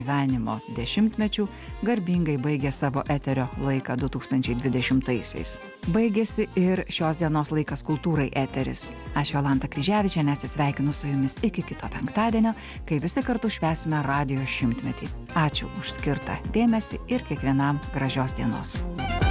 gyvenimo dešimtmečių garbingai baigė savo eterio laiką 2020-aisiais. Baigėsi ir šios dienos laikas kultūrai eteris. Aš Jolanta Kryževičienė atsisveikinu su jumis iki kito penktadienio, kai visi kartu švęsime radijo 100-metį. Ačiū už skirtą dėmesį ir kiekvienam gražios dienos.